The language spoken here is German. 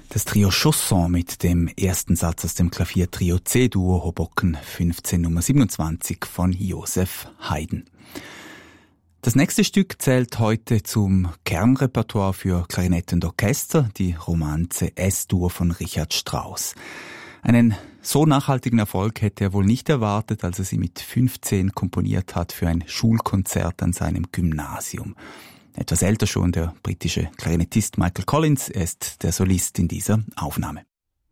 Das Trio Chausson mit dem ersten Satz aus dem Klaviertrio C-Dur Hoboken 15 Nummer 27 von Joseph Haydn. Das nächste Stück zählt heute zum Kernrepertoire für Klarinette und Orchester, die Romanze S-Dur von Richard Strauss. Einen so nachhaltigen Erfolg hätte er wohl nicht erwartet, als er sie mit 15 komponiert hat für ein Schulkonzert an seinem Gymnasium. Etwas älter schon der britische Klarinettist Michael Collins, er ist der Solist in dieser Aufnahme.